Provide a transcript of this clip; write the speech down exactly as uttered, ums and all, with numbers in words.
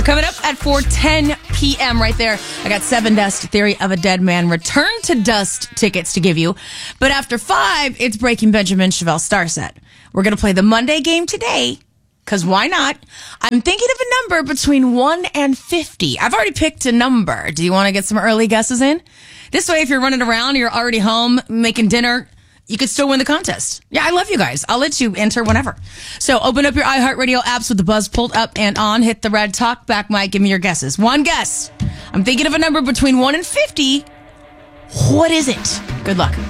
Coming up at four ten p.m. right there, I got Seven Dust Theory of a Dead Man Return to Dust tickets to give you. But after five, it's Breaking Benjamin Chevelle Star Set. We're going to play the Monday game today, because why not? I'm thinking of a number between one and fifty. I've already picked a number. Do you want to get some early guesses in? This way, if you're running around, you're already home making dinner, you could still win the contest. Yeah, I love you guys. I'll let you enter whenever. So open up your iHeartRadio apps with the buzz pulled up and on. Hit the red talk back mic. Give me your guesses. One guess. I'm thinking of a number between one and fifty. What is it? Good luck.